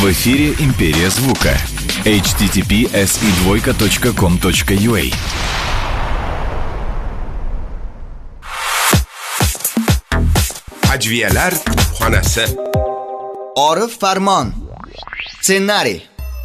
В эфире «Империя звука». https://com.ua. Ajviyalar xonasi. Orif Farmon. Ssenariy.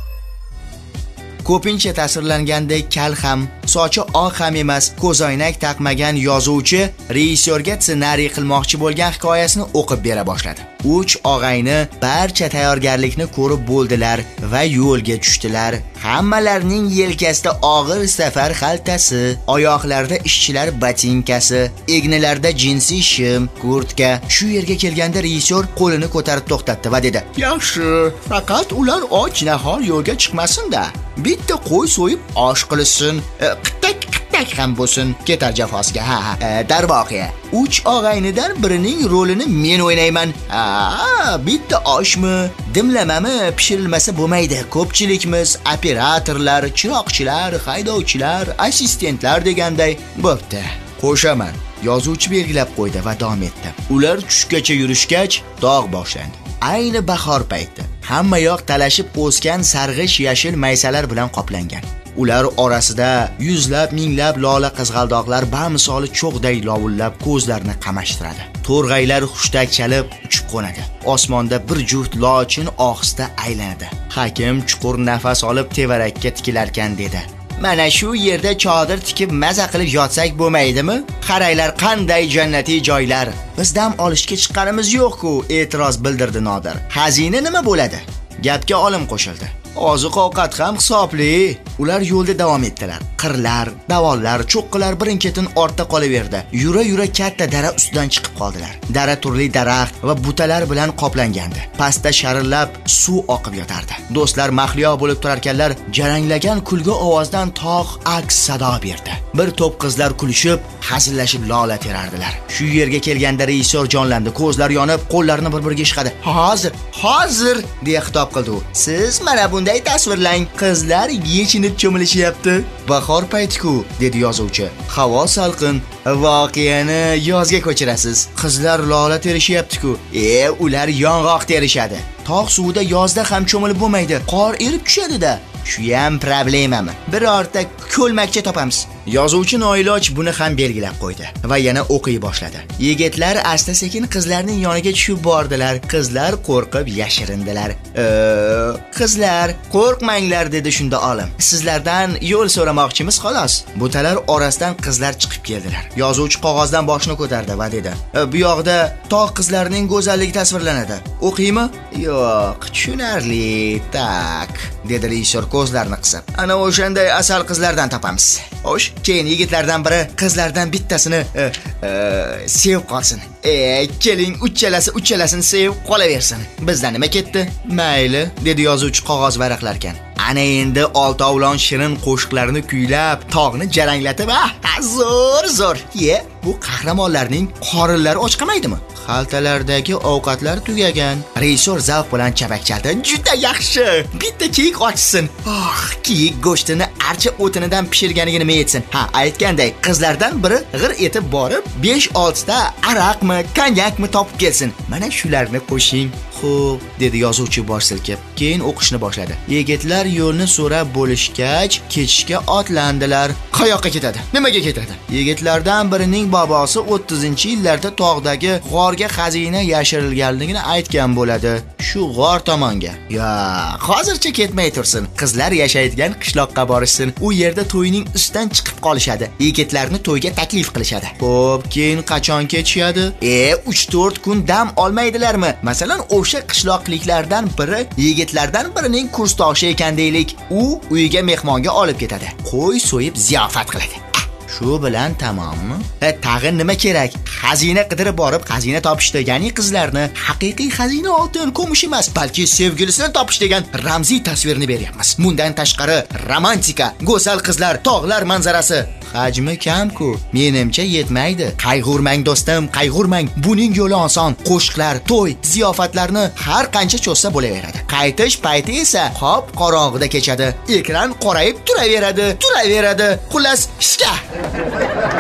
Ko'pincha tasvirlangandek kal ham, sochi oq ham emas, ko'zoynak taqmagan yozuvchi rejissyorga ssenariy qilmoqchi bo'lgan hikoyasini o'qib bera boshladi. 3 og'ayni barcha tayyorgarlikni ko'rib bo'ldilar va yo'lga tushdilar. Hammalarining yelkasida og'ir safar xaltasi, oyoqlarida ishchilar botinkasi, egnilarda jinsiy shim, kurtka. Shu yerga kelganda rejissyor qo'lini ko'tarib to'xtatdi va dedi: "Yaxshi, faqat ular och nahor yo'lga chiqmasin-da. Bitta qo'y so'yib osh qilsin, qittak ham bo'lsin, ketar jafosiga." Darvoqe, 3 og'aynidan birining rolini men o'ynayman. Bitta oshmi, dimlamami pishirilmasa bo'lmaydi. Ko'pchilikmiz operatorlar, chiroqchilar, haydovchilar, assistentlar deganday. Bo'pti, qo'shaman. Yozuvchi belgilab qo'ydi va davom etdi. Ular tushgacha yurishgach, tog' boshlandi. Ayni bahor payti. Hamma yoq talashib o'sgan sarg'ish yashil maysalar bilan qoplangan. Ular orasida yuzlab, minglab lola qizg'aldoqlar bamisoli cho'g'day lovullab ko'zlarni qamashtiradi. To'rg'aylar xushtak chalib uchib qo'nadi. Osmonda bir juft lochin ohista aylanadi. Hakim chuqur nafas olib tevarakka tikilarkan dedi: "Mana shu yerda chodir tikib maza qilib yotsak bo'lmaydimi? Qaranglar, qanday jannatiy joylar. Biz dam olishga chiqqanimiz yo'q-ku", e'tiroz bildirdi Nodir. "Xazina nima bo'ladi?" Gapga olim qo'shildi. "Oziq-ovqat ham hisobli." Ular yo'lda davom etdilar. Qirlar, davollar, cho'qqilar birin-ketin ortda qolaverdi. Yura-yura katta dara ustidan chiqib qoldilar. Dara turli daraxt va butalar bilan qoplangandi. Pastda sharillab suv oqib yotardi. Do'stlar mahliyo bo'lib turarkanlar, jaranglagan kulgi ovozdan tog' aks sado berdi. Bir to'p qizlar kulishib, hazillashib lola terardilar. Shu yerga kelganda rejissyor jonlandi, ko'zlari yonib, qo'llarini bir-biriga ishqadi. "Hozir" deya xitob qildi u. "Siz mana bunday tasvirlang, qizlar yechinib cho'milishyapti. Bahor payti-ku", dedi yozuvchi. "Havo salqin, voqeani yozga ko'chirasiz. Qizlar lola terishyapti-ku. Ular yong'oq terishadi. Tog' suvida yozda ham cho'milib bo'lmaydi. Qor erib tushadi-da. Shu ham problemami? Birorta ko'lmakcha topamiz." Yozuvchi noiloj buni ham belgilab qo'ydi va yana o'qiy boshladi. Yigitlar asta-sekin qizlarning yoniga tushib bordilar. Qizlar qo'rqib yashirindilar. "Qizlar, qo'rqmanglar", dedi shunda olim. "Sizlardan yo'l so'ramoqchimiz xolos." Butalar orasidan qizlar chiqib keldilar. Yozuvchi qog'ozdan boshini ko'tardi va dedi: "Bu yoqda tog' qizlarining go'zalligi tasvirlanadi. O'qiymi?" "Yo'q, tushunarli. Tak", dedi rejissyor ko'zlarini qisib. "Ana o'shanday asal qizlardan topamiz. Xo'sh, keyin yigitlardan biri qizlardan bittasini sevib qolsin. Keling, uchalasini sevib qolaversin. Bizdan nima ketdi?" "Mayli", dedi yozuvchi qog'oz varaqlarkan. Ana endi oltovlon shirin qo'shiqlarini kuylab, tog'ni jaranglatib, zo'r. Bu qahramonlarning qorinlari ochqamaydimi? Xaltalardagi ovqatlar tugagan. Rejissyor zavq bilan chapak chaldi. "Juda yaxshi. Bitta kiyik ochsin. Kiyik go'shtini archa o'tinidan pishirganiga nima yetsin. Aytganday, qizlardan biri g'ir etib borib, 5-6 ta araqmi, konyakmi topib kelsin. Mana shularni qo'shing." "Xo'p", dedi yozuvchi bosh silkib. Keyin o'qishni boshladi. Yigitlar yo'lni so'rab bo'lishgach, ketishga otlandilar. "Qayoqqa ketadi? Nimaga ketadi?" Yigitlardan birining bobosi 30-yillarda tog'dagi g'orga xazina yashirilganligini aytgan bo'ladi. Shu g'or tomonga. Hozircha ketmay tursin. Qizlar yashaydigan qishloqqa borishsin. U yerda to'yning ustidan chiqib qolishadi. Yigitlarni to'yga taklif qilishadi. Xo'p, keyin qachon ketishadi? 3-4 kun dam olmaydilarmi? Masalan, o'sha qishloqliklardan biri yigitlardan birining kursdoshi ekan deylik. U uyiga mehmonga olib ketadi. Qo'y so'yib ziyofat qiladi. Shu bilan tamommi? Tag'in nima kerak? Xazina qidirib borib, xazina topish degani qizlarni haqiqiy xazina oltin, kumush emas, balki sevgilisini topish degan ramziy tasvirni beryapmiz. Bundan tashqari romantika, go'zal qizlar, tog'lar manzarasi hajmi kam-ku. Menimcha yetmaydi. Qayg'urmang do'stim, qayg'urmang. Buning yo'li oson. Qo'shiqlar, to'y, ziyofatlarni har qancha cho'zsa bo'laveradi. Qaytish payti esa qop qorong'ida kechadi. Ekran qorayib turaveradi. Xullas, shka.